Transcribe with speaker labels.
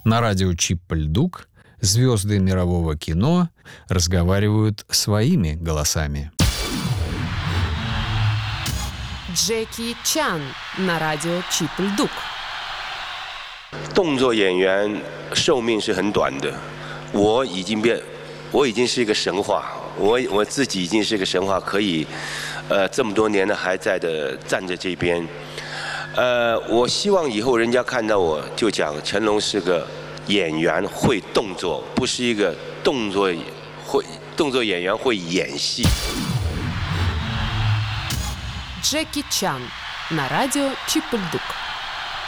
Speaker 1: На радио Чип-Льдук звезды мирового кино разговаривают своими голосами.
Speaker 2: Джеки Чан на радио Чип-Льдук.
Speaker 3: 动作演员寿命是很短的，我已经是一个神话，我自己已经是一个神话，可以，这么多年了还在的站在这边。我希望以后人家看到我就讲成龙是个演员会动作，不是一个动作演员会演戏。
Speaker 2: Джеки Чан на радио Чип-Льдук.